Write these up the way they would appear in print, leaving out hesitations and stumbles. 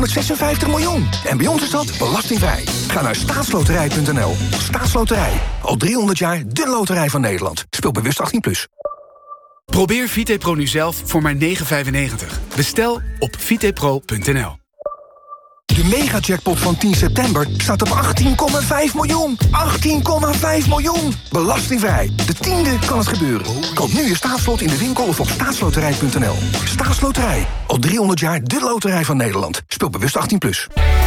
156 miljoen. En bij ons is dat belastingvrij. Ga naar staatsloterij.nl. Staatsloterij. Al 300 jaar de loterij van Nederland. Speel bewust 18+. Probeer VitePro nu zelf voor maar €9,95. Bestel op vitepro.nl. De mega-jackpot van 10 september staat op 18,5 miljoen. 18,5 miljoen. Belastingvrij. De 10e kan het gebeuren. Koop nu je staatslot in de winkel of op staatsloterij.nl. Staatsloterij. Al 300 jaar de loterij van Nederland. Speel bewust 18+.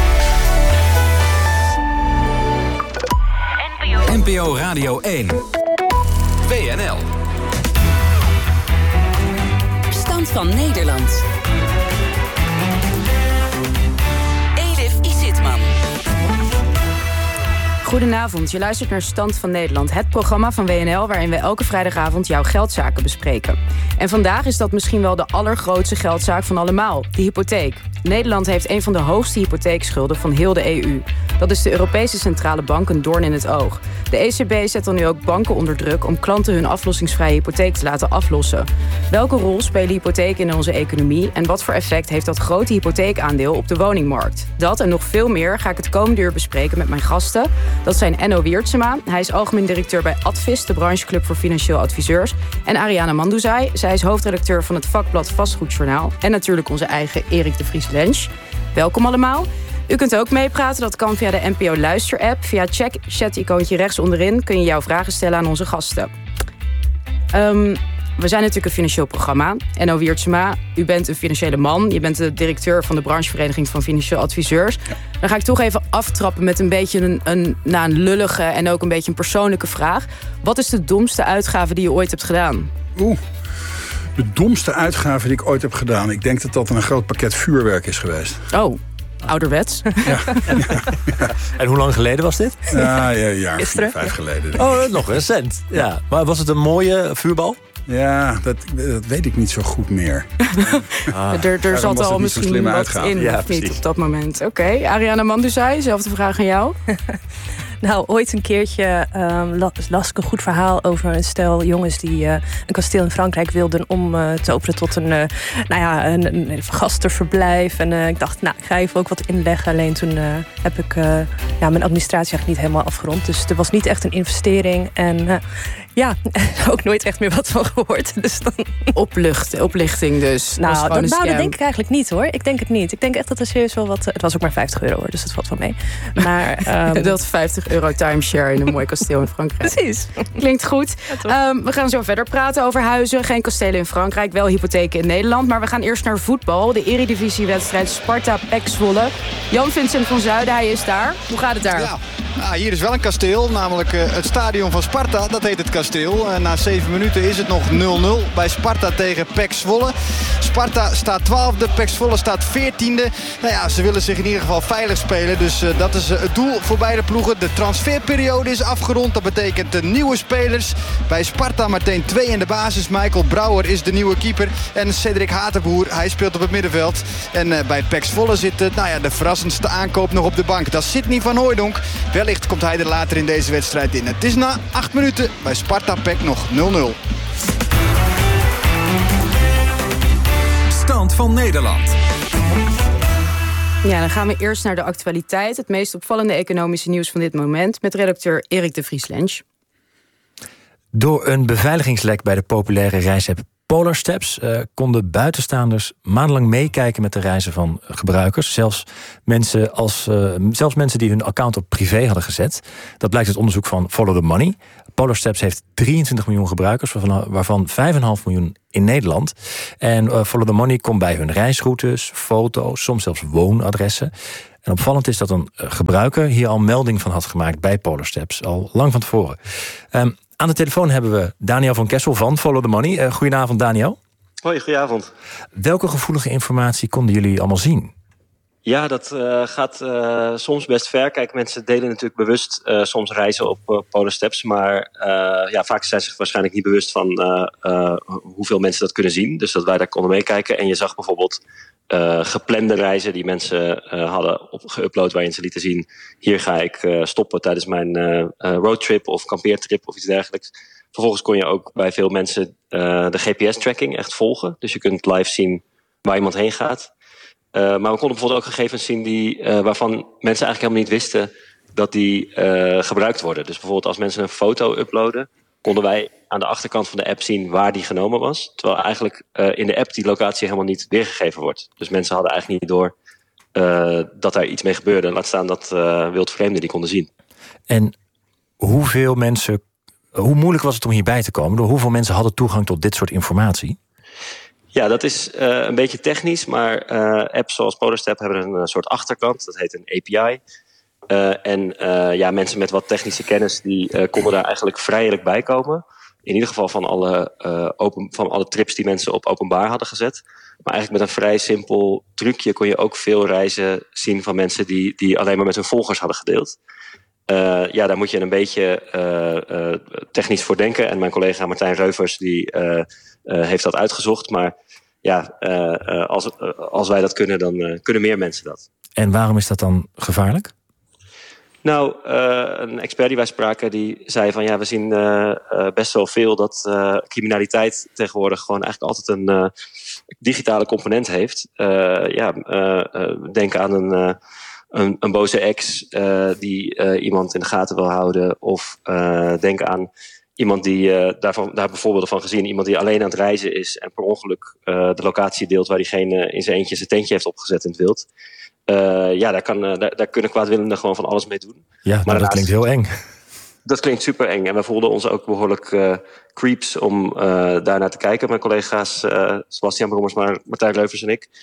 NPO Radio 1. WNL. Stand van Nederland. Goedenavond, je luistert naar Stand van Nederland, het programma van WNL... waarin we elke vrijdagavond jouw geldzaken bespreken. En vandaag is dat misschien wel de allergrootste geldzaak van allemaal, de hypotheek. Nederland heeft een van de hoogste hypotheekschulden van heel de EU. Dat is de Europese Centrale Bank een doorn in het oog. De ECB zet dan nu ook banken onder druk om klanten hun aflossingsvrije hypotheek te laten aflossen. Welke rol spelen hypotheken in onze economie en wat voor effect heeft dat grote hypotheekaandeel op de woningmarkt? Dat en nog veel meer ga ik het komende uur bespreken met mijn gasten. Dat zijn Enno Wiertsema, hij is algemeen directeur bij Advis, de brancheclub voor financieel adviseurs. En Ariane Mandoezai, zij is hoofdredacteur van het vakblad Vastgoedjournaal. En natuurlijk onze eigen Erik de Vries Lensch. Welkom allemaal. U kunt ook meepraten, dat kan via de NPO Luister-app. Via chat-icoontje rechts onderin kun je jouw vragen stellen aan onze gasten. We zijn natuurlijk een financieel programma. Enno Wiertsema, u bent een financiële man. Je bent de directeur van de branchevereniging van financieel adviseurs. Ja. Dan ga ik toch even aftrappen met een beetje een lullige en ook een beetje een persoonlijke vraag. Wat is de domste uitgave die je ooit hebt gedaan? De domste uitgave die ik ooit heb gedaan? Ik denk dat een groot pakket vuurwerk is geweest. Oh, ouderwets. Ja. En hoe lang geleden was dit? Ja, 5 geleden. Oh, nog recent. Ja. Maar was het een mooie vuurbal? Ja, dat weet ik niet zo goed meer. Er zat al misschien wat in, ja, of niet, op dat moment. Oké, Ariane Mandoezai, zelfde vraag aan jou. Nou, ooit een keertje las ik een goed verhaal over een stel jongens die een kasteel in Frankrijk wilden om te openen tot een gastenverblijf. En ik dacht, ik ga even ook wat inleggen. Alleen toen heb ik mijn administratie eigenlijk niet helemaal afgerond. Dus er was niet echt een investering. En ook nooit echt meer wat van gehoord. Dus dan... Oplichting dus. Nou, dat denk ik eigenlijk niet hoor. Ik denk het niet. Ik denk echt dat er serieus wel wat... Het was ook maar €50 hoor, dus dat valt wel mee. Maar dat €50 timeshare in een mooi kasteel in Frankrijk. Precies. Klinkt goed. Ja, we gaan zo verder praten over huizen. Geen kastelen in Frankrijk, wel hypotheken in Nederland. Maar we gaan eerst naar voetbal. De Eredivisiewedstrijd Sparta-PEC Zwolle. Jan-Vincent van Zuiden, hij is daar. Hoe gaat het daar? Ja, hier is wel een kasteel, namelijk het stadion van Sparta. Dat heet het kasteel. Na 7 minuten is het nog 0-0 bij Sparta tegen PEC Zwolle. Sparta staat 12e, PEC Zwolle staat 14e. Nou ja, ze willen zich in ieder geval veilig spelen. Dus dat is het doel voor beide ploegen. De transferperiode is afgerond. Dat betekent nieuwe spelers. Bij Sparta meteen 2 in de basis. Michael Brouwer is de nieuwe keeper. En Cedric Hatenboer, hij speelt op het middenveld. En bij PEC Zwolle zit de verrassendste aankoop nog op de bank. Dat is Sidney van Hooijdonk. Wellicht komt hij er later in deze wedstrijd in. Het is na 8 minuten bij Sparta-PEC nog 0-0. Stand van Nederland. Ja, dan gaan we eerst naar de actualiteit. Het meest opvallende economische nieuws van dit moment met redacteur Erik de Vries Lensch. Door een beveiligingslek bij de populaire reisapp Polar Steps konden buitenstaanders maandenlang meekijken met de reizen van gebruikers. Zelfs mensen die hun account op privé hadden gezet. Dat blijkt uit onderzoek van Follow the Money. Polar Steps heeft 23 miljoen gebruikers, waarvan 5,5 miljoen in Nederland. En Follow the Money komt bij hun reisroutes, foto's, soms zelfs woonadressen. En opvallend is dat een gebruiker hier al melding van had gemaakt bij Polar Steps, al lang van tevoren. Aan de telefoon hebben we Daniel van Kessel van Follow the Money. Goedenavond, Daniel. Hoi, goedenavond. Welke gevoelige informatie konden jullie allemaal zien? Ja, dat gaat soms best ver. Kijk, mensen delen natuurlijk bewust soms reizen op Polar Steps. Maar vaak zijn ze zich waarschijnlijk niet bewust van hoeveel mensen dat kunnen zien. Dus dat wij daar konden meekijken. En je zag bijvoorbeeld geplande reizen die mensen hadden geüpload, waarin ze lieten zien: hier ga ik stoppen tijdens mijn roadtrip of kampeertrip of iets dergelijks. Vervolgens kon je ook bij veel mensen de GPS-tracking echt volgen. Dus je kunt live zien waar iemand heen gaat. Maar we konden bijvoorbeeld ook gegevens zien waarvan mensen eigenlijk helemaal niet wisten dat die gebruikt worden. Dus bijvoorbeeld als mensen een foto uploaden, konden wij aan de achterkant van de app zien waar die genomen was. Terwijl eigenlijk in de app die locatie helemaal niet weergegeven wordt. Dus mensen hadden eigenlijk niet door dat daar iets mee gebeurde. Laat staan dat wildvreemden die konden zien. En hoe moeilijk was het om hierbij te komen? Door hoeveel mensen hadden toegang tot dit soort informatie? Ja, dat is een beetje technisch, maar apps zoals Polarstep hebben een soort achterkant. Dat heet een API. Mensen met wat technische kennis die konden daar eigenlijk vrijelijk bij komen. In ieder geval van alle trips die mensen op openbaar hadden gezet. Maar eigenlijk met een vrij simpel trucje kon je ook veel reizen zien van mensen die alleen maar met hun volgers hadden gedeeld. Daar moet je een beetje technisch voor denken. En mijn collega Martijn Reuvers die heeft dat uitgezocht. Maar als wij dat kunnen, dan kunnen meer mensen dat. En waarom is dat dan gevaarlijk? Nou, een expert die wij spraken, die zei van we zien best wel veel dat criminaliteit tegenwoordig gewoon eigenlijk altijd een digitale component heeft. Denk aan een boze ex die iemand in de gaten wil houden. Of denk aan iemand die daar bijvoorbeeld van gezien, iemand die alleen aan het reizen is en per ongeluk de locatie deelt waar diegene in zijn eentje zijn tentje heeft opgezet in het wild. Daar kunnen kwaadwillenden gewoon van alles mee doen. Ja, maar dat klinkt heel eng. Dat klinkt super eng. En wij voelden ons ook behoorlijk creeps om daarnaar te kijken. Mijn collega's Sebastian Brommers, Martijn Leuvers en ik.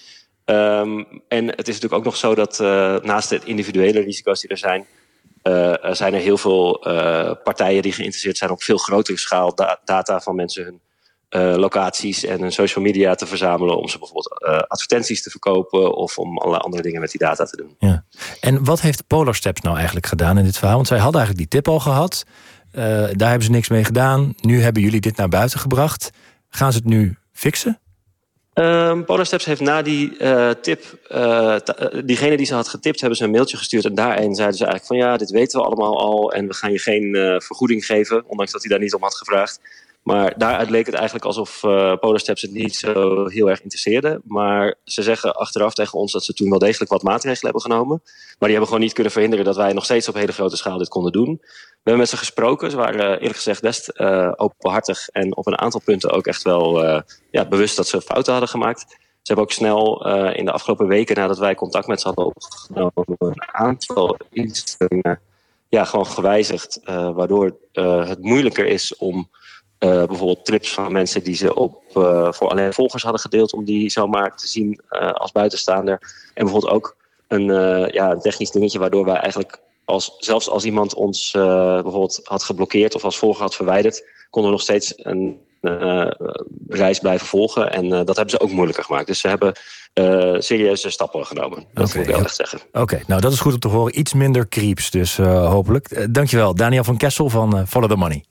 En het is natuurlijk ook nog zo dat naast de individuele risico's die er zijn er heel veel partijen die geïnteresseerd zijn op veel grotere schaal data van mensen, hun locaties en hun social media te verzamelen om ze bijvoorbeeld advertenties te verkopen of om allerlei andere dingen met die data te doen. Ja. En wat heeft Polarsteps nou eigenlijk gedaan in dit verhaal? Want zij hadden eigenlijk die tip al gehad. Daar hebben ze niks mee gedaan. Nu hebben jullie dit naar buiten gebracht. Gaan ze het nu fixen? Polarsteps heeft na die tip, diegene die ze had getipt, hebben ze een mailtje gestuurd. En daarin zeiden ze eigenlijk van dit weten we allemaal al en we gaan je geen vergoeding geven, ondanks dat hij daar niet om had gevraagd. Maar daaruit leek het eigenlijk alsof Polarsteps het niet zo heel erg interesseerde. Maar ze zeggen achteraf tegen ons dat ze toen wel degelijk wat maatregelen hebben genomen. Maar die hebben gewoon niet kunnen verhinderen dat wij nog steeds op hele grote schaal dit konden doen. We hebben met ze gesproken. Ze waren eerlijk gezegd best openhartig. En op een aantal punten ook echt wel bewust dat ze fouten hadden gemaakt. Ze hebben ook snel in de afgelopen weken nadat wij contact met ze hadden opgenomen een aantal instellingen gewoon gewijzigd. Waardoor het moeilijker is om bijvoorbeeld trips van mensen die ze voor alleen volgers hadden gedeeld, om die zomaar te zien als buitenstaander. En bijvoorbeeld ook een technisch dingetje waardoor wij eigenlijk zelfs als iemand ons bijvoorbeeld had geblokkeerd of als volger had verwijderd, konden we nog steeds een reis blijven volgen. En dat hebben ze ook moeilijker gemaakt. Dus ze hebben serieuze stappen genomen. Dat wil ik wel echt zeggen. Oké, nou dat is goed om te horen. Iets minder creeps dus hopelijk. Dankjewel, Daniel van Kessel van Follow the Money.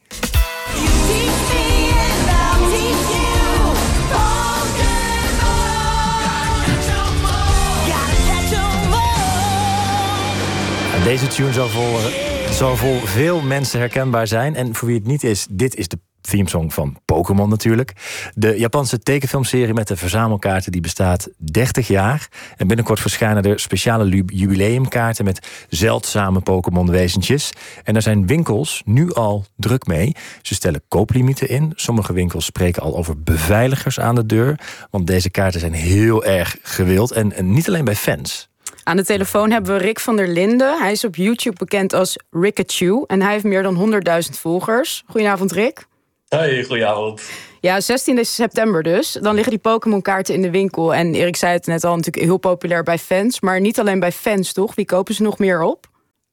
Deze tune zal voor veel mensen herkenbaar zijn. En voor wie het niet is, dit is de themesong van Pokémon natuurlijk. De Japanse tekenfilmserie met de verzamelkaarten die bestaat 30 jaar. En binnenkort verschijnen er speciale jubileumkaarten met zeldzame Pokémon-wezentjes. En daar zijn winkels nu al druk mee. Ze stellen kooplimieten in. Sommige winkels spreken al over beveiligers aan de deur. Want deze kaarten zijn heel erg gewild. En niet alleen bij fans. Aan de telefoon hebben we Rick van der Linden. Hij is op YouTube bekend als Rikachu. En hij heeft meer dan 100.000 volgers. Goedenavond, Rick. Hey, goedenavond. Ja, 16 september dus. Dan liggen die Pokémon-kaarten in de winkel. En Erik zei het net al, natuurlijk heel populair bij fans. Maar niet alleen bij fans, toch? Wie kopen ze nog meer op?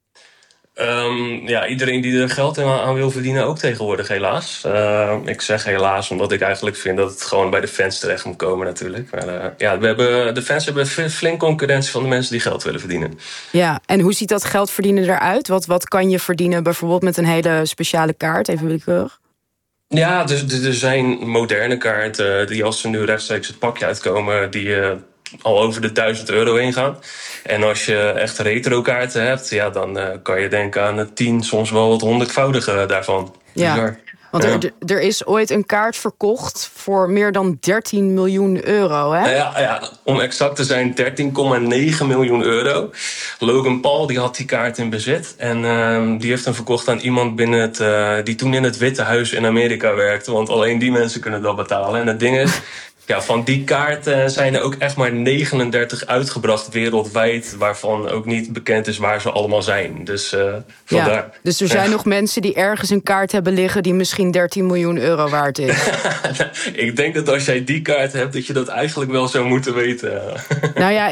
Iedereen die er geld aan wil verdienen ook tegenwoordig, helaas. Ik zeg helaas, omdat ik eigenlijk vind dat het gewoon bij de fans terecht moet komen natuurlijk. Maar de fans hebben flink concurrentie van de mensen die geld willen verdienen. Ja, en hoe ziet dat geld verdienen eruit? Wat kan je verdienen bijvoorbeeld met een hele speciale kaart, even willekeurig? Ja, dus er zijn moderne kaarten die als ze nu rechtstreeks het pakje uitkomen, die al over de €1000 heen gaan. En als je echt retro kaarten hebt, dan kan je denken aan het 10, soms wel het 100-voudige daarvan. Ja, Want er is ooit een kaart verkocht voor meer dan 13 miljoen euro, hè? Ja, om exact te zijn 13,9 miljoen euro. Logan Paul die had die kaart in bezit. En die heeft hem verkocht aan iemand die toen in het Witte Huis in Amerika werkte. Want alleen die mensen kunnen dat betalen. En het ding is... Ja, van die kaarten zijn er ook echt maar 39 uitgebracht wereldwijd... waarvan ook niet bekend is waar ze allemaal zijn. Dus vandaar. Ja, dus er zijn nog mensen die ergens een kaart hebben liggen... die misschien 13 miljoen euro waard is. Ik denk dat als jij die kaart hebt... dat je dat eigenlijk wel zou moeten weten. Nou ja,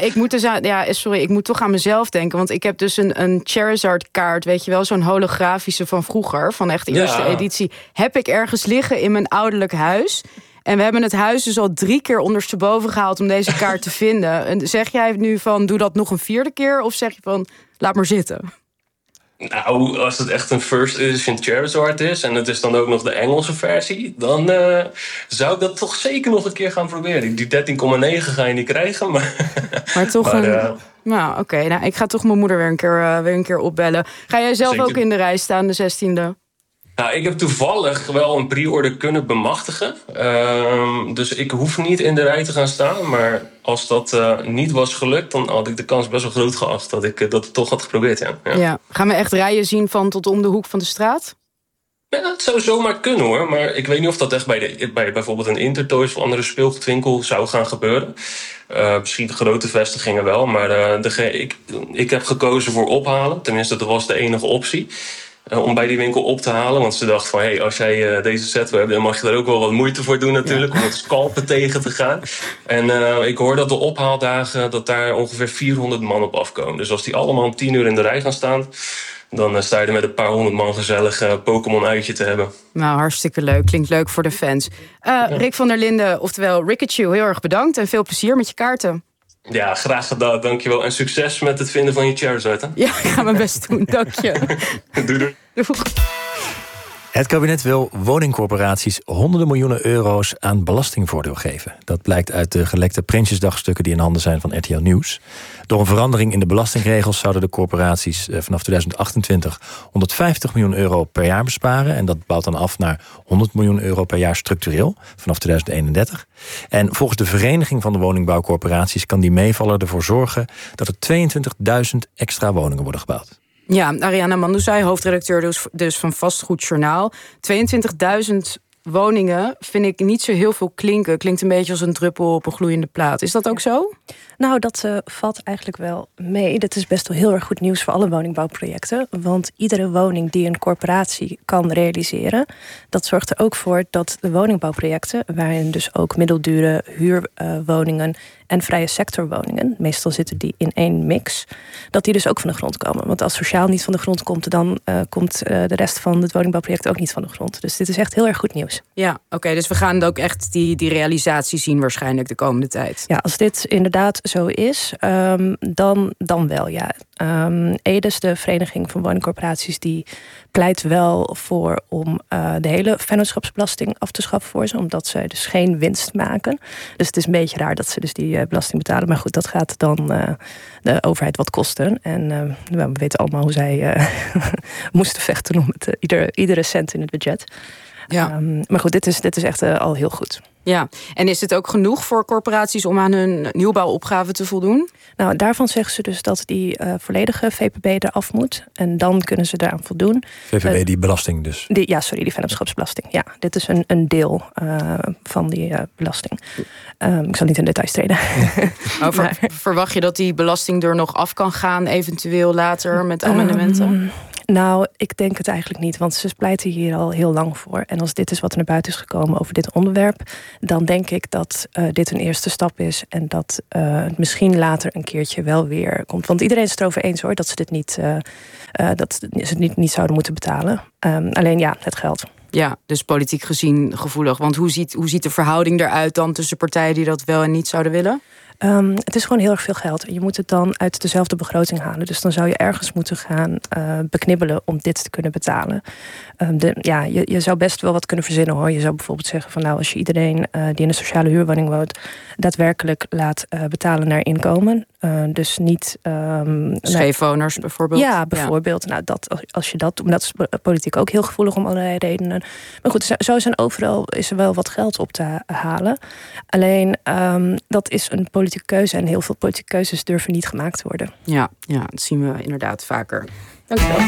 ik moet toch aan mezelf denken. Want ik heb dus een Charizard kaart... weet je wel, zo'n holografische van vroeger... van echt de eerste editie... heb ik ergens liggen in mijn ouderlijk huis... En we hebben het huis dus al 3 keer ondersteboven gehaald om deze kaart te vinden. En zeg jij nu van, doe dat nog een 4e keer? Of zeg je van, laat maar zitten? Nou, als het echt een first edition Charizard is... en het is dan ook nog de Engelse versie... dan zou ik dat toch zeker nog een keer gaan proberen. Die 13,9 ga je niet krijgen, maar toch Nou, oké. Nou, ik ga toch mijn moeder weer een keer opbellen. Ga jij zelf zeker. Ook in de rij staan, de 16e? Nou, ik heb toevallig wel een pre-order kunnen bemachtigen. Dus ik hoef niet in de rij te gaan staan. Maar als dat niet was gelukt, dan had ik de kans best wel groot geacht... dat ik dat toch had geprobeerd, ja. Gaan we echt rijen zien van tot om de hoek van de straat? Ja, het zou zomaar kunnen, hoor. Maar ik weet niet of dat echt bij bijvoorbeeld een Intertoys... of andere speelgoedwinkel zou gaan gebeuren. Misschien de grote vestigingen wel. Maar ik heb gekozen voor ophalen. Tenminste, dat was de enige optie. Om bij die winkel op te halen. Want ze dacht van, als jij deze set wil hebben... dan mag je er ook wel wat moeite voor doen natuurlijk... om het scalpen tegen te gaan. En ik hoor dat de ophaaldagen... dat daar ongeveer 400 man op afkomen. Dus als die allemaal om 10 uur in de rij gaan staan... dan sta je er met een paar 100 man gezellig Pokémon-uitje te hebben. Nou, hartstikke leuk. Klinkt leuk voor de fans. Rick van der Linden, oftewel Rikachu, heel erg bedankt... en veel plezier met je kaarten. Ja, graag gedaan, dankjewel. En succes met het vinden van je Charizard, hè? Ja, ik ga mijn best doen, dank je. Doei. Het kabinet wil woningcorporaties honderden miljoenen euro's aan belastingvoordeel geven. Dat blijkt uit de gelekte Prinsjesdagstukken die in handen zijn van RTL Nieuws. Door een verandering in de belastingregels zouden de corporaties vanaf 2028 150 miljoen euro per jaar besparen. En dat bouwt dan af naar 100 miljoen euro per jaar structureel vanaf 2031. En volgens de Vereniging van de Woningbouwcorporaties kan die meevaller ervoor zorgen dat er 22.000 extra woningen worden gebouwd. Ja, Ariana Mandouzai, hoofdredacteur dus van Vastgoedjournaal. 22.000 woningen vind ik niet zo heel veel klinken. Klinkt een beetje als een druppel op een gloeiende plaat. Is dat ook zo? Nou, dat valt eigenlijk wel mee. Dat is best wel heel erg goed nieuws voor alle woningbouwprojecten. Want iedere woning die een corporatie kan realiseren... dat zorgt er ook voor dat de woningbouwprojecten... waarin dus ook middeldure huurwoningen en vrije sectorwoningen... meestal zitten die in één mix... dat die dus ook van de grond komen. Want als sociaal niet van de grond komt... dan komt de rest van het woningbouwproject ook niet van de grond. Dus dit is echt heel erg goed nieuws. Ja, oké, dus we gaan ook echt die realisatie zien waarschijnlijk de komende tijd. Ja, als dit inderdaad zo is, dan wel, ja. EDES, de Vereniging van Woningcorporaties... die pleit wel voor om de hele vennootschapsbelasting af te schaffen voor ze... omdat ze dus geen winst maken. Dus het is een beetje raar dat ze dus die belasting betalen. Maar goed, dat gaat dan de overheid wat kosten. En we weten allemaal hoe zij moesten vechten... om het, iedere cent in het budget. Ja. Maar goed, dit is echt al heel goed. Ja, en is het ook genoeg voor corporaties om aan hun nieuwbouwopgave te voldoen? Nou, daarvan zeggen ze dus dat die volledige VPB eraf moet. En dan kunnen ze daaraan voldoen. VPB, die belasting dus? Die vennootschapsbelasting. Ja, dit is een deel van die belasting. Ik zal niet in details treden. Verwacht je dat die belasting er nog af kan gaan, eventueel later met amendementen? Nou, ik denk het eigenlijk niet, want ze pleiten hier al heel lang voor. En als dit is wat er naar buiten is gekomen over dit onderwerp... dan denk ik dat dit een eerste stap is... en dat het misschien later een keertje wel weer komt. Want iedereen is het erover eens, hoor, dat ze dit niet zouden moeten betalen. Alleen ja, het geld. Ja, dus politiek gezien gevoelig. Want hoe ziet de verhouding eruit dan tussen partijen die dat wel en niet zouden willen? Het is gewoon heel erg veel geld. En je moet het dan uit dezelfde begroting halen. Dus dan zou je ergens moeten gaan beknibbelen om dit te kunnen betalen. Je zou best wel wat kunnen verzinnen, hoor. Je zou bijvoorbeeld zeggen van als je iedereen die in een sociale huurwoning woont daadwerkelijk laat betalen naar inkomen. Dus niet scheefwoners bijvoorbeeld. Ja, bijvoorbeeld. Ja. Als je dat doet, dat is politiek ook heel gevoelig om allerlei redenen. Maar goed, zo is er wel wat geld op te halen. Alleen dat is een politieke keuze en heel veel politieke keuzes durven niet gemaakt te worden. Ja, dat zien we inderdaad vaker. Dankjewel.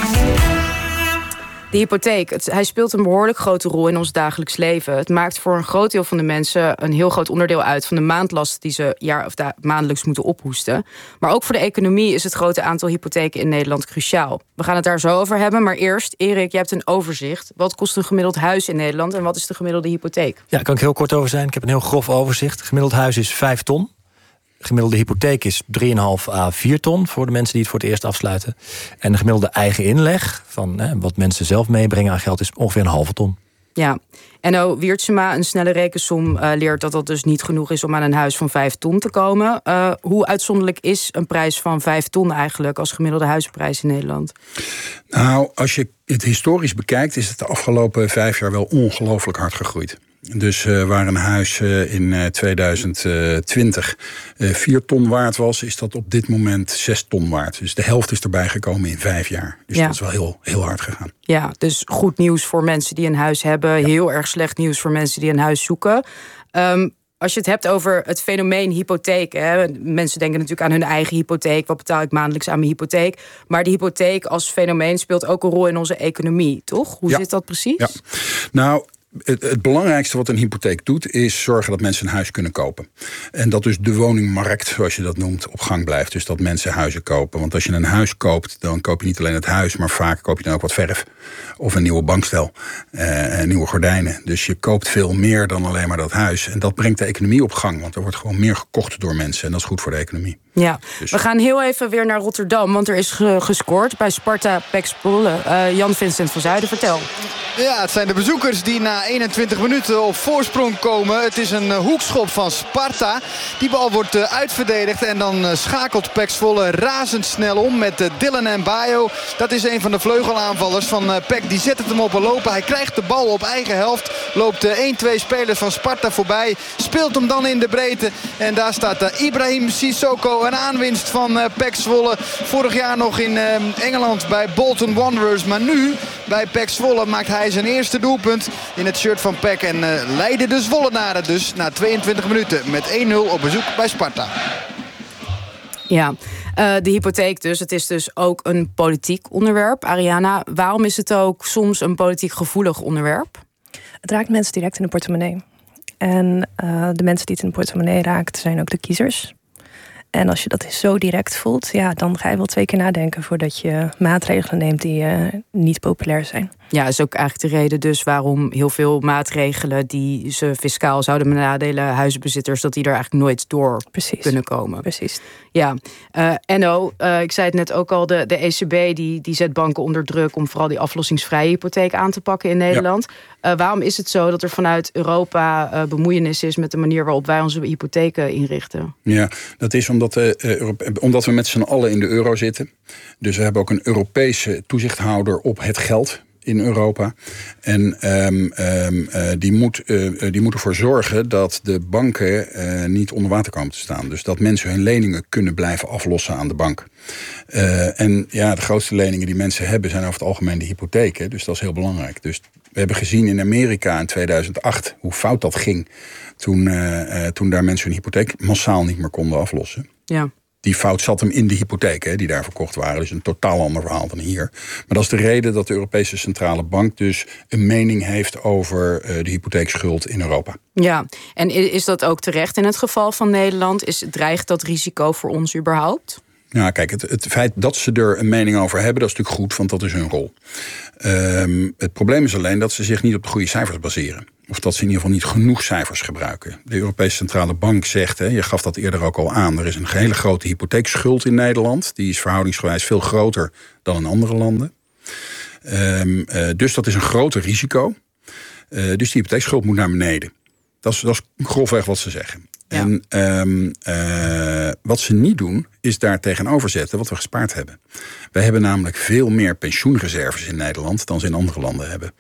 De hypotheek, hij speelt een behoorlijk grote rol in ons dagelijks leven. Het maakt voor een groot deel van de mensen een heel groot onderdeel uit van de maandlast die ze maandelijks moeten ophoesten. Maar ook voor de economie is het grote aantal hypotheken in Nederland cruciaal. We gaan het daar zo over hebben, maar eerst, Erik, je hebt een overzicht. Wat kost een gemiddeld huis in Nederland en wat is de gemiddelde hypotheek? Ja, daar kan ik heel kort over zijn. Ik heb een heel grof overzicht. Gemiddeld huis is 5 ton. Gemiddelde hypotheek is 3,5 à 4 ton voor de mensen die het voor het eerst afsluiten. En de gemiddelde eigen inleg van wat mensen zelf meebrengen aan geld is ongeveer 1,5 ton. Ja, Enno Wiertsema, een snelle rekensom, leert dat dus niet genoeg is om aan een huis van 5 ton te komen. Hoe uitzonderlijk is een prijs van 5 ton eigenlijk als gemiddelde huizenprijs in Nederland? Nou, als je het historisch bekijkt, is het de afgelopen 5 jaar wel ongelooflijk hard gegroeid. Dus waar een huis in 2020 4 ton waard was, is dat op dit moment 6 ton waard. Dus de helft is erbij gekomen in 5 jaar. Dus dat is wel heel, heel hard gegaan. Ja, dus goed nieuws voor mensen die een huis hebben. Ja. Heel erg slecht nieuws voor mensen die een huis zoeken. Als je het hebt over het fenomeen hypotheek. Mensen denken natuurlijk aan hun eigen hypotheek. Wat betaal ik maandelijks aan mijn hypotheek? Maar die hypotheek als fenomeen speelt ook een rol in onze economie, toch? Hoe zit dat precies? Ja. Nou, het belangrijkste wat een hypotheek doet, is zorgen dat mensen een huis kunnen kopen. En dat dus de woningmarkt, zoals je dat noemt, op gang blijft. Dus dat mensen huizen kopen. Want als je een huis koopt, dan koop je niet alleen het huis, maar vaak koop je dan ook wat verf. Of een nieuwe bankstel. Nieuwe gordijnen. Dus je koopt veel meer dan alleen maar dat huis. En dat brengt de economie op gang. Want er wordt gewoon meer gekocht door mensen. En dat is goed voor de economie. Ja, dus we gaan heel even weer naar Rotterdam. Want er is gescoord bij Sparta PEC Zwolle. Jan-Vincent van Zuiden, vertel. Ja, het zijn de bezoekers die na 21 minuten op voorsprong komen. Het is een hoekschop van Sparta. Die bal wordt uitverdedigd. En dan schakelt PEC Zwolle razendsnel om met Dylan Mbayo. Dat is een van de vleugelaanvallers van PEC. Die zet het hem op een lopen. Hij krijgt de bal op eigen helft. Loopt 1-2 spelers van Sparta voorbij. Speelt hem dan in de breedte. En daar staat Ibrahim Sissoko. Een aanwinst van PEC Zwolle. Vorig jaar nog in Engeland bij Bolton Wanderers. Maar nu bij PEC Zwolle maakt hij zijn eerste doelpunt in het shirt van PEC. En leiden de Zwollenaren dus na 22 minuten met 1-0 op bezoek bij Sparta. Ja, de hypotheek dus. Het is dus ook een politiek onderwerp. Ariana, waarom is het ook soms een politiek gevoelig onderwerp? Het raakt mensen direct in de portemonnee. En de mensen die het in de portemonnee raakt, zijn ook de kiezers. En als je dat zo direct voelt, dan ga je wel 2 keer nadenken voordat je maatregelen neemt die niet populair zijn. Ja, dat is ook eigenlijk de reden dus waarom heel veel maatregelen die ze fiscaal zouden benadelen huizenbezitters, dat die er eigenlijk nooit door kunnen komen. Precies. Ja, Enno, ik zei het net ook al, de ECB die zet banken onder druk om vooral die aflossingsvrije hypotheek aan te pakken in Nederland. Ja. Waarom is het zo dat er vanuit Europa bemoeienis is met de manier waarop wij onze hypotheken inrichten? Ja, dat is omdat we met z'n allen in de euro zitten. Dus we hebben ook een Europese toezichthouder op het geld in Europa. En die moet ervoor zorgen dat de banken niet onder water komen te staan. Dus dat mensen hun leningen kunnen blijven aflossen aan de bank. En de grootste leningen die mensen hebben zijn over het algemeen de hypotheken. Dus dat is heel belangrijk. Dus we hebben gezien in Amerika in 2008 hoe fout dat ging. Toen daar mensen hun hypotheek massaal niet meer konden aflossen. Ja. Die fout zat hem in de hypotheken die daar verkocht waren. Dus een totaal ander verhaal dan hier. Maar dat is de reden dat de Europese Centrale Bank dus een mening heeft over de hypotheekschuld in Europa. Ja, en is dat ook terecht in het geval van Nederland? Dreigt dat risico voor ons überhaupt? Nou, kijk, het feit dat ze er een mening over hebben, dat is natuurlijk goed, want dat is hun rol. Het probleem is alleen dat ze zich niet op de goede cijfers baseren. Of dat ze in ieder geval niet genoeg cijfers gebruiken. De Europese Centrale Bank zegt, je gaf dat eerder ook al aan, er is een hele grote hypotheekschuld in Nederland. Die is verhoudingsgewijs veel groter dan in andere landen. Dus dat is een groter risico. Dus die hypotheekschuld moet naar beneden. Dat is grofweg wat ze zeggen. Ja. En wat ze niet doen, is daar tegenover zetten wat we gespaard hebben. Wij hebben namelijk veel meer pensioenreserves in Nederland dan ze in andere landen hebben.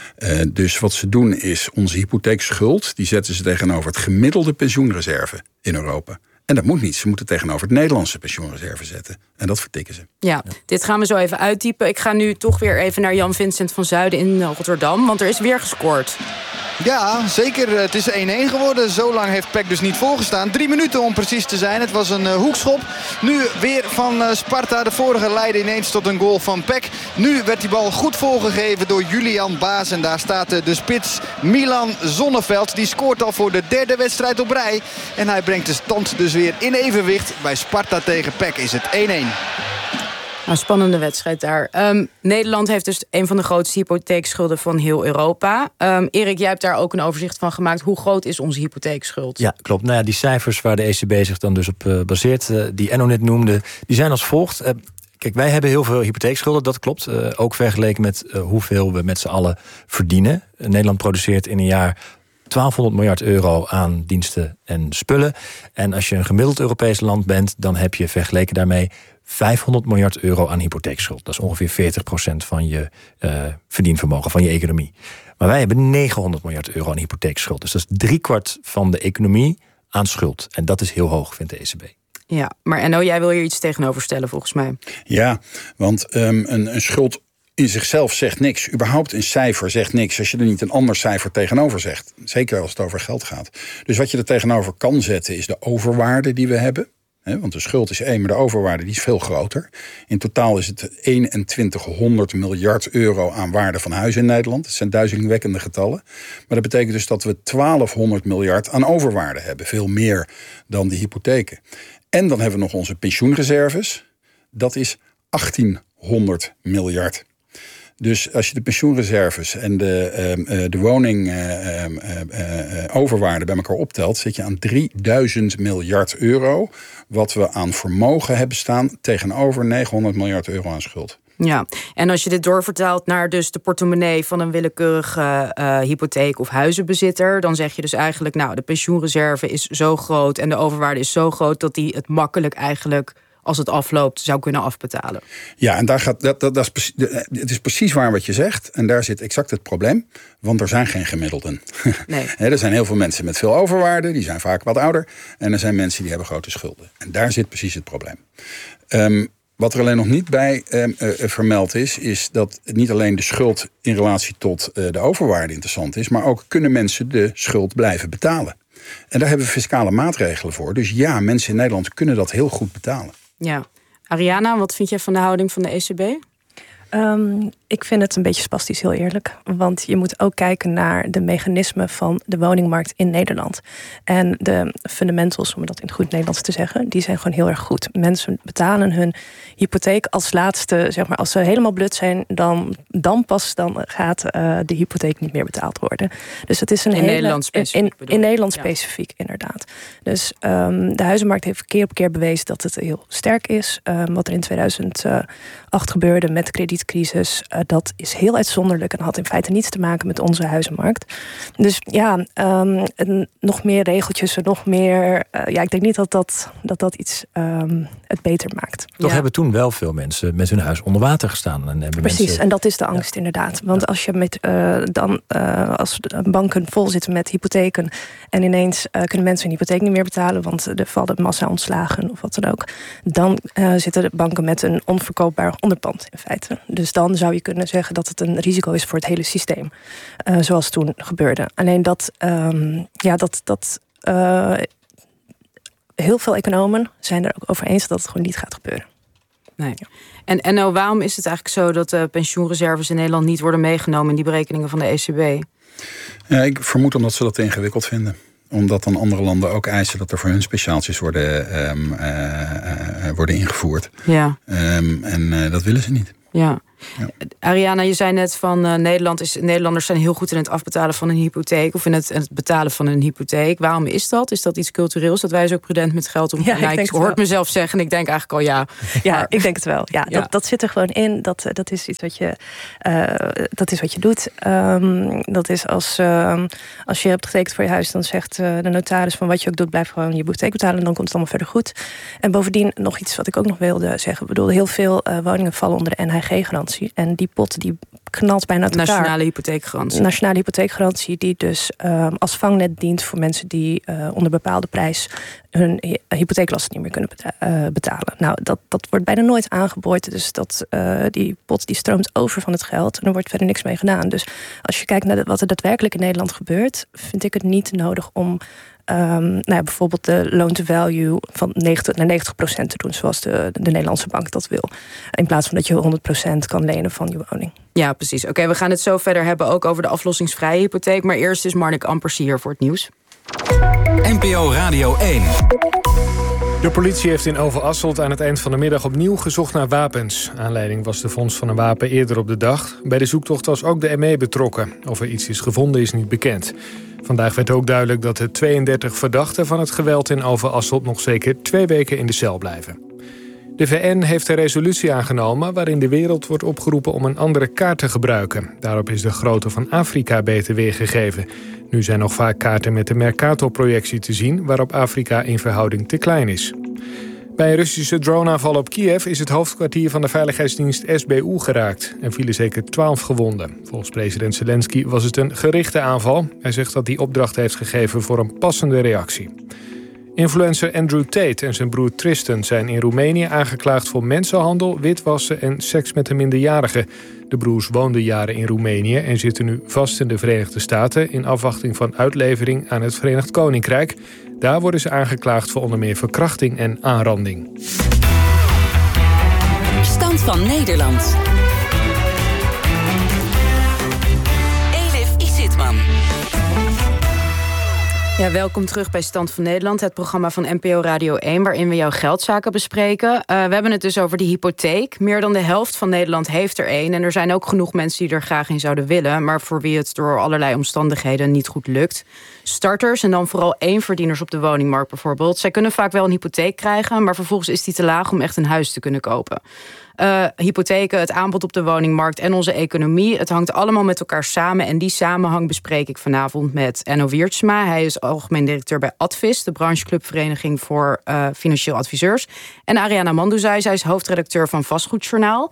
Dus wat ze doen is onze hypotheekschuld, die zetten ze tegenover het gemiddelde pensioenreserve in Europa. En dat moet niet. Ze moeten tegenover het Nederlandse pensioenreserve zetten. En dat vertikken ze. Ja, dit gaan we zo even uitdiepen. Ik ga nu toch weer even naar Jan Vincent van Zuiden in Rotterdam. Want er is weer gescoord. Ja, zeker. Het is 1-1 geworden. Zo lang heeft PEC dus niet volgestaan. 3 minuten om precies te zijn. Het was een hoekschop. Nu weer van Sparta. De vorige leidde ineens tot een goal van PEC. Nu werd die bal goed volgegeven door Julian Baas. En daar staat de spits Milan Zonneveld. Die scoort al voor de 3e wedstrijd op rij. En hij brengt de stand dus weer in evenwicht. Bij Sparta tegen PEC is het 1-1. Een spannende wedstrijd daar. Nederland heeft dus een van de grootste hypotheekschulden van heel Europa. Erik, jij hebt daar ook een overzicht van gemaakt. Hoe groot is onze hypotheekschuld? Ja, klopt. Nou ja, die cijfers waar de ECB zich dan dus op baseert, die Enno net noemde, die zijn als volgt. Kijk, wij hebben heel veel hypotheekschulden, dat klopt. Ook vergeleken met hoeveel we met z'n allen verdienen. Nederland produceert in een jaar 1200 miljard euro aan diensten en spullen. En als je een gemiddeld Europees land bent, dan heb je vergeleken daarmee 500 miljard euro aan hypotheekschuld. Dat is ongeveer 40% van je verdienvermogen, van je economie. Maar wij hebben 900 miljard euro aan hypotheekschuld. Dus dat is 3/4 van de economie aan schuld. En dat is heel hoog, vindt de ECB. Ja, maar Enno, jij wil hier iets tegenover stellen volgens mij. Ja, want een schuld in zichzelf zegt niks. Überhaupt een cijfer zegt niks als je er niet een ander cijfer tegenover zegt. Zeker als het over geld gaat. Dus wat je er tegenover kan zetten is de overwaarde die we hebben. Want de schuld is 1, maar de overwaarde die is veel groter. In totaal is het 2100 miljard euro aan waarde van huizen in Nederland. Dat zijn duizelingwekkende getallen. Maar dat betekent dus dat we 1200 miljard aan overwaarde hebben. Veel meer dan die hypotheken. En dan hebben we nog onze pensioenreserves. Dat is 1800 miljard. Dus als je de pensioenreserves en de woningoverwaarde bij elkaar optelt, zit je aan 3000 miljard euro. Wat we aan vermogen hebben staan tegenover 900 miljard euro aan schuld. Ja, en als je dit doorvertaalt naar dus de portemonnee van een willekeurige hypotheek of huizenbezitter, dan zeg je dus eigenlijk, nou, de pensioenreserve is zo groot en de overwaarde is zo groot dat die het makkelijk eigenlijk, als het afloopt, zou kunnen afbetalen. Ja, en daar gaat het is precies waar wat je zegt. En daar zit exact het probleem. Want er zijn geen gemiddelden. Nee. Er zijn heel veel mensen met veel overwaarde. Die zijn vaak wat ouder. En er zijn mensen die hebben grote schulden. En daar zit precies het probleem. Wat er alleen nog niet bij vermeld is dat niet alleen de schuld in relatie tot de overwaarde interessant is, maar ook kunnen mensen de schuld blijven betalen. En daar hebben we fiscale maatregelen voor. Dus ja, mensen in Nederland kunnen dat heel goed betalen. Ja. Ariana, wat vind jij van de houding van de ECB? Ik vind het een beetje spastisch, heel eerlijk. Want je moet ook kijken naar de mechanismen van de woningmarkt in Nederland. En de fundamentals, om dat in het goed Nederlands te zeggen, die zijn gewoon heel erg goed. Mensen betalen hun hypotheek als laatste, zeg maar, als ze helemaal blut zijn, dan gaat de hypotheek niet meer betaald worden. Dus het is een Nederland specifiek. In Nederland specifiek, inderdaad. Dus de huizenmarkt heeft keer op keer bewezen dat het heel sterk is. Wat er in 2008 gebeurde met de kredietcrisis, dat is heel uitzonderlijk en had in feite niets te maken met onze huizenmarkt. Dus ja, nog meer regeltjes en nog meer. Ik denk niet dat iets het beter maakt. Toch hebben toen wel veel mensen met hun huis onder water gestaan. En hebben precies, mensen, en dat is de angst inderdaad. Want als je als banken vol zitten met hypotheken en ineens kunnen mensen hun hypotheek niet meer betalen, want er vallen massa ontslagen of wat dan ook, dan zitten de banken met een onverkoopbaar onderpand in feite. Dus dan zou je kunnen zeggen dat het een risico is voor het hele systeem. Zoals toen gebeurde. Alleen heel veel economen zijn er ook over eens dat het gewoon niet gaat gebeuren. Nee. En nou, waarom is het eigenlijk zo dat de pensioenreserves in Nederland niet worden meegenomen in die berekeningen van de ECB? Ja, ik vermoed omdat ze dat ingewikkeld vinden. Omdat dan andere landen ook eisen dat er voor hun speciaaltjes worden ingevoerd. Ja. En dat willen ze niet. Ja. Ja. Ariana, je zei net van Nederlanders zijn heel goed in het afbetalen van een hypotheek. Of in het betalen van een hypotheek. Waarom is dat? Is dat iets cultureels? Dat wij zo prudent met geld omgaan? Ja, ik hoor het mezelf zeggen en ik denk eigenlijk al ja. Ja, maar ik denk het wel. Ja. Dat zit er gewoon in. Dat is iets wat je, doet. Dat is als je hebt getekend voor je huis, dan zegt de notaris van wat je ook doet, blijf gewoon je hypotheek betalen en dan komt het allemaal verder goed. En bovendien nog iets wat ik ook nog wilde zeggen. Ik bedoel, heel veel woningen vallen onder de NHG-garantie. En die pot die knalt bijna uit elkaar. Nationale hypotheekgarantie die dus als vangnet dient voor mensen die onder bepaalde prijs hun hypotheeklast niet meer kunnen betalen. Nou, dat wordt bijna nooit aangeboord. Dus die pot die stroomt over van het geld en er wordt verder niks mee gedaan. Dus als je kijkt naar wat er daadwerkelijk in Nederland gebeurt, vind ik het niet nodig om bijvoorbeeld de loan-to-value van 90 naar 90% te doen, zoals de Nederlandse bank dat wil. In plaats van dat je 100% kan lenen van je woning. Ja, precies. Oké, we gaan het zo verder hebben ook over de aflossingsvrije hypotheek. Maar eerst is Marnik Ampers hier voor het nieuws. NPO Radio 1. De politie heeft in Overasselt aan het eind van de middag opnieuw gezocht naar wapens. Aanleiding was de vondst van een wapen eerder op de dag. Bij de zoektocht was ook de ME betrokken. Of er iets is gevonden is niet bekend. Vandaag werd ook duidelijk dat de 32 verdachten van het geweld in Overasselt nog zeker 2 weken in de cel blijven. De VN heeft een resolutie aangenomen waarin de wereld wordt opgeroepen om een andere kaart te gebruiken. Daarop is de grootte van Afrika beter weergegeven. Nu zijn nog vaak kaarten met de Mercator-projectie te zien, waarop Afrika in verhouding te klein is. Bij een Russische droneaanval op Kiev is het hoofdkwartier van de veiligheidsdienst SBU geraakt. Er vielen zeker 12 gewonden. Volgens president Zelensky was het een gerichte aanval. Hij zegt dat hij opdracht heeft gegeven voor een passende reactie. Influencer Andrew Tate en zijn broer Tristan zijn in Roemenië aangeklaagd voor mensenhandel, witwassen en seks met een minderjarige. De broers woonden jaren in Roemenië en zitten nu vast in de Verenigde Staten in afwachting van uitlevering aan het Verenigd Koninkrijk. Daar worden ze aangeklaagd voor onder meer verkrachting en aanranding. Stand van Nederland. Elif Isitman. Ja, welkom terug bij Stand van Nederland, het programma van NPO Radio 1... waarin we jouw geldzaken bespreken. We hebben het dus over die hypotheek. Meer dan de helft van Nederland heeft er één. En er zijn ook genoeg mensen die er graag in zouden willen, maar voor wie het door allerlei omstandigheden niet goed lukt. Starters en dan vooral eenverdieners op de woningmarkt bijvoorbeeld. Zij kunnen vaak wel een hypotheek krijgen, maar vervolgens is die te laag om echt een huis te kunnen kopen. Hypotheken, het aanbod op de woningmarkt en onze economie. Het hangt allemaal met elkaar samen. En die samenhang bespreek ik vanavond met Enno Wiertsma. Hij is algemeen directeur bij Advis, de brancheclubvereniging voor financieel adviseurs. En Ariana Mandouzai, zij is hoofdredacteur van Vastgoedjournaal.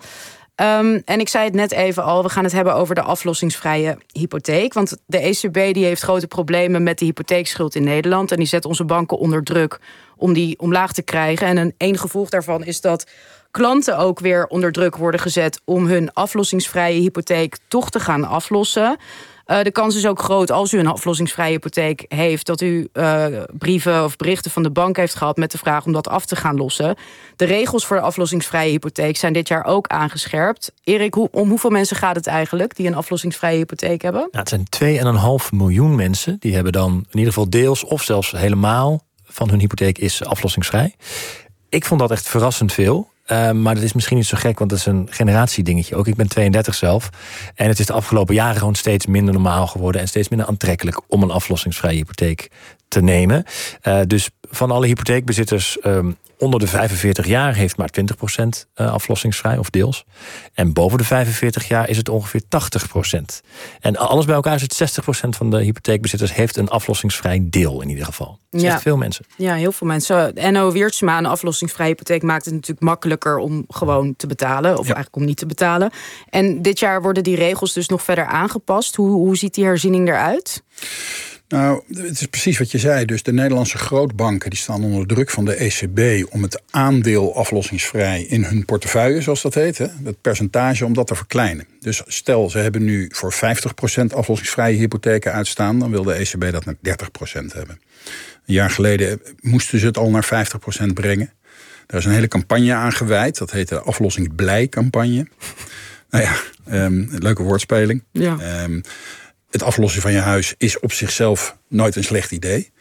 En ik zei het net even al, we gaan het hebben over de aflossingsvrije hypotheek. Want de ECB die heeft grote problemen met de hypotheekschuld in Nederland. En die zet onze banken onder druk om die omlaag te krijgen. En een gevolg daarvan is dat klanten ook weer onder druk worden gezet om hun aflossingsvrije hypotheek toch te gaan aflossen. De kans is ook groot, als u een aflossingsvrije hypotheek heeft, dat u brieven of berichten van de bank heeft gehad met de vraag om dat af te gaan lossen. De regels voor de aflossingsvrije hypotheek zijn dit jaar ook aangescherpt. Erik, om hoeveel mensen gaat het eigenlijk die een aflossingsvrije hypotheek hebben? Nou, het zijn 2,5 miljoen mensen. Die hebben dan in ieder geval deels of zelfs helemaal van hun hypotheek is aflossingsvrij. Ik vond dat echt verrassend veel. Maar dat is misschien niet zo gek, want dat is een generatiedingetje ook. Ik ben 32 zelf. En het is de afgelopen jaren gewoon steeds minder normaal geworden en steeds minder aantrekkelijk om een aflossingsvrije hypotheek te nemen. Dus van alle hypotheekbezitters onder de 45 jaar heeft maar 20% aflossingsvrij of deels. En boven de 45 jaar is het ongeveer 80%. En alles bij elkaar is het 60% van de hypotheekbezitters heeft een aflossingsvrij deel in ieder geval. Dat is echt veel mensen. Ja, heel veel mensen. Enno Wiertsma, een aflossingsvrije hypotheek maakt het natuurlijk makkelijker om gewoon te betalen. Of eigenlijk om niet te betalen. En dit jaar worden die regels dus nog verder aangepast. Hoe ziet die herziening eruit? Nou, het is precies wat je zei. Dus de Nederlandse grootbanken die staan onder druk van de ECB om het aandeel aflossingsvrij in hun portefeuille, zoals dat heet, het percentage, om dat te verkleinen. Dus stel, ze hebben nu voor 50% aflossingsvrije hypotheken uitstaan, dan wil de ECB dat naar 30% hebben. Een jaar geleden moesten ze het al naar 50% brengen. Daar is een hele campagne aan gewijd. Dat heet de aflossingsblij-campagne. Nou ja, leuke woordspeling. Ja. Het aflossen van je huis is op zichzelf nooit een slecht idee.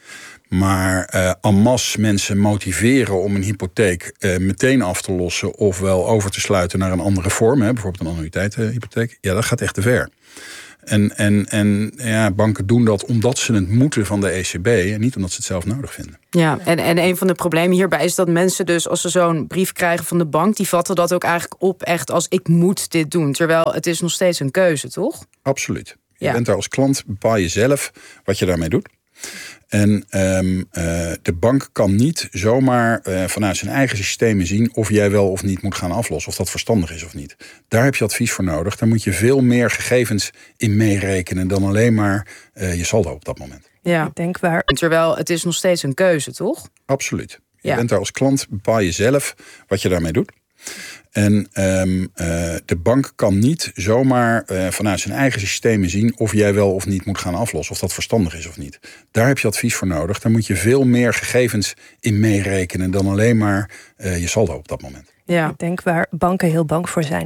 Maar en masse mensen motiveren om een hypotheek meteen af te lossen, ofwel over te sluiten naar een andere vorm, bijvoorbeeld een annuïteitenhypotheek, ja, dat gaat echt te ver. En banken doen dat omdat ze het moeten van de ECB en niet omdat ze het zelf nodig vinden. Ja, en een van de problemen hierbij is dat mensen dus, als ze zo'n brief krijgen van de bank, die vatten dat ook eigenlijk op echt als ik moet dit doen. Terwijl het is nog steeds een keuze, toch? Absoluut. Je bent daar als klant, bepaal je zelf wat je daarmee doet. En de bank kan niet zomaar vanuit zijn eigen systemen zien of jij wel of niet moet gaan aflossen, of dat verstandig is of niet. Daar heb je advies voor nodig. Daar moet je veel meer gegevens in meerekenen dan alleen maar je saldo op dat moment. Ja, ik denk waar. Terwijl het is nog steeds een keuze, toch? Absoluut. Je bent daar als klant, bepaal je zelf wat je daarmee doet. En de bank kan niet zomaar vanuit zijn eigen systemen zien of jij wel of niet moet gaan aflossen, of dat verstandig is of niet. Daar heb je advies voor nodig. Daar moet je veel meer gegevens in meerekenen dan alleen maar je saldo op dat moment. Ja. Ik denk waar banken heel bang voor zijn,